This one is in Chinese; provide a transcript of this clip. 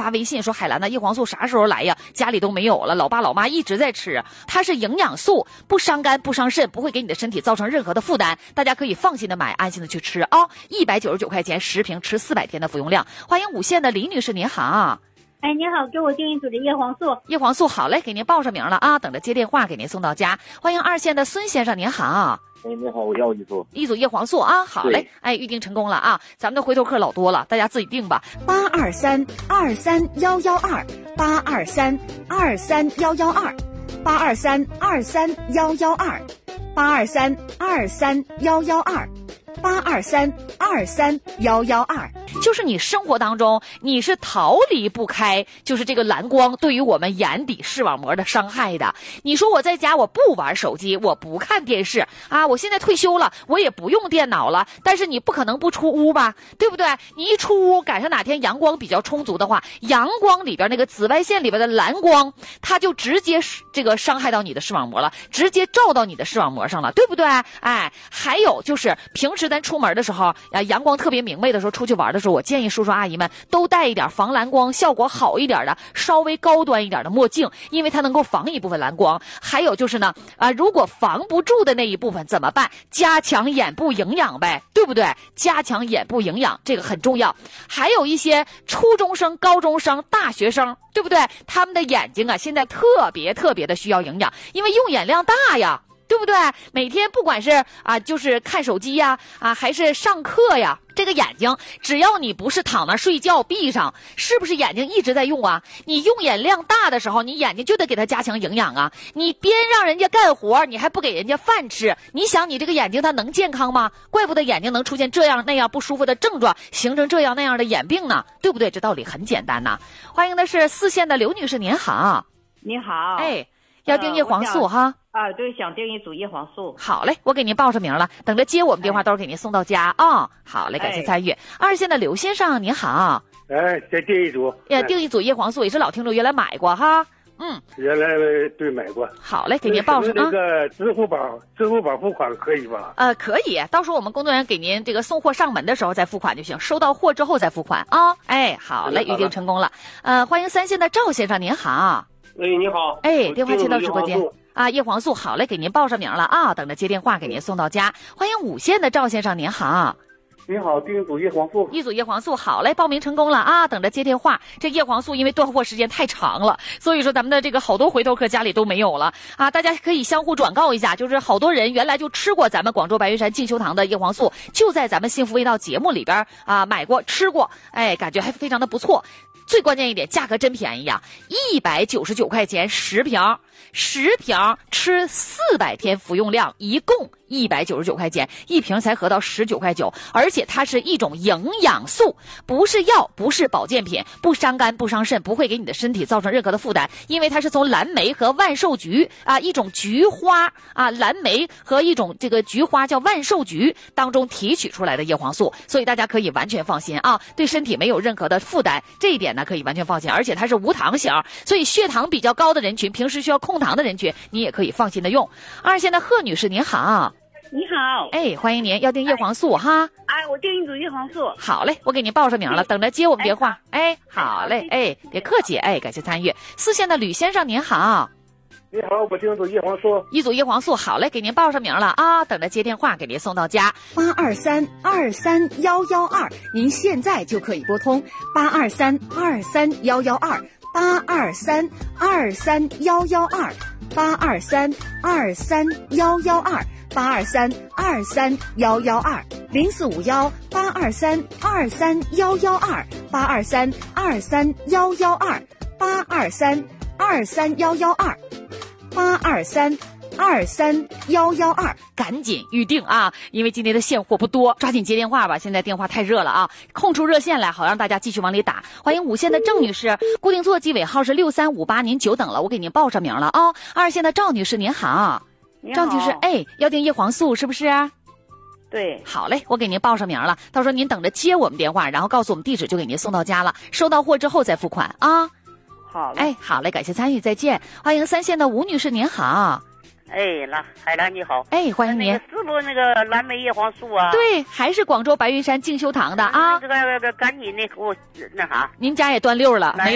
发微信说海兰的叶黄素啥时候来呀？家里都没有了，老爸老妈一直在吃。它是营养素，不伤肝不伤肾，不会给你的身体造成任何的负担，大家可以放心的买，安心的去吃啊！199块钱10瓶，吃400天的服用量。欢迎5线的李女士，您好。 哎，你好，给我订一组的叶黄素。 叶黄素好嘞，给您报上名了啊，等着接电话给您送到家。欢迎2线的孙先生，您好。 哎，你好，我要一组叶黄素啊，好嘞，哎，预定成功了啊，咱们的回头客老多了，大家自己定吧。823231128231128232311282323112823231122，就是你生活当中你是逃离不开就是这个蓝光对于我们眼底视网膜的伤害的。你说我在家我不玩手机，我不看电视啊，我现在退休了，我也不用电脑了，但是你不可能不出屋吧，对不对？你一出屋赶上哪天阳光比较充足的话，阳光里边那个紫外线里边的蓝光，它就直接这个伤害到你的视网膜了，直接照到你的视网膜上了，对不对？哎，还有就是平时咱出门的时候阳光特别明媚的时候，出去玩的时候，我建议叔叔阿姨们都带一点防蓝光效果好一点的稍微高端一点的墨镜，因为它能够防一部分蓝光。还有就是呢如果防不住的那一部分怎么办？加强眼部营养呗，对不对？加强眼部营养这个很重要。还有一些初中生、高中生、大学生，对不对？他们的眼睛现在特别的需要营养，因为用眼量大呀，对不对？每天不管是就是看手机呀还是上课呀，这个眼睛只要你不是躺那睡觉闭上，是不是眼睛一直在用啊？你用眼量大的时候，你眼睛就得给它加强营养啊。你边让人家干活，你还不给人家饭吃，你想你这个眼睛它能健康吗？怪不得眼睛能出现这样那样不舒服的症状，形成这样那样的眼病呢，对不对？这道理很简单呐。欢迎的是4线的刘女士，您好。 你好。 哎，要订叶黄素哈。 对，想订一组叶黄素。 好嘞，我给您报上名了，等着接我们电话都是给您送到家啊。好嘞，感谢参与。2线的刘先生您好。 哎，再订一组。 订一组叶黄素，也是老听众，原来买过哈。 原来对买过。 好嘞，给您报上。 那个支付宝付款可以吧？ 可以，到时候我们工作人员给您这个送货上门的时候再付款就行，收到货之后再付款啊。哎，好嘞，预定成功了。欢迎3线的赵先生您好。 哎，你好。 哎，电话接到直播间叶黄素好嘞，给您报上名了啊，等着接电话给您送到家。欢迎5线的赵先生您好。 你好，订一组叶黄素。 一组叶黄素好嘞，报名成功了啊，等着接电话。这叶黄素因为断货时间太长了，所以说咱们的这个好多回头客家里都没有了啊，大家可以相互转告一下，就是好多人原来就吃过咱们广州白云山静修堂的叶黄素，就在咱们幸福味道节目里边买过吃过，哎，感觉还非常的不错。最关键一点，价格真便宜呀，199块钱10瓶，10瓶吃400天服用量，一共199块钱，一瓶才合到19块9，而且它是一种营养素，不是药，不是保健品，不伤肝不伤肾，不会给你的身体造成任何的负担，因为它是从蓝莓和万寿菊一种菊花蓝莓和一种这个菊花叫万寿菊当中提取出来的叶黄素，所以大家可以完全放心对身体没有任何的负担，这一点呢可以完全放心，而且它是无糖型，所以血糖比较高的人群，平时需要控糖的人群，你也可以放心的用。2线的贺女士您好。 你好。 哎，欢迎您，要订叶黄素哈。 我订一组叶黄素。 好嘞，我给您报上名了，等着接我们电话。哎，好嘞，哎，别客气，哎，感谢参与。4线的吕先生您好。 你好，我订一组叶黄素。 一组叶黄素好嘞，给您报上名了啊，等着接电话给您送到家。 823231122，您现在就可以拨通 823231122，823231122，823231122，赶紧预定啊，因为今天的现货不多，抓紧接电话吧，现在电话太热了啊，空出热线来，好让大家继续往里打。欢迎5线的郑女士，固定座机尾号是6358，您久等了，我给您报上名了啊。2线的赵女士您好。赵女士，哎，要订叶黄素是不是？ 对。 好嘞，我给您报上名了，到时候您等着接我们电话，然后告诉我们地址，就给您送到家了，收到货之后再付款啊。 好嘞。 哎，好嘞，感谢参与，再见。欢迎3线的吴女士您好。 哎，海兰你好。 哎，欢迎您。 是不那个蓝莓叶黄素啊？ 对，还是广州白云山静修堂的啊。 这个赶紧的给我那啥。 您家也断溜了，没有。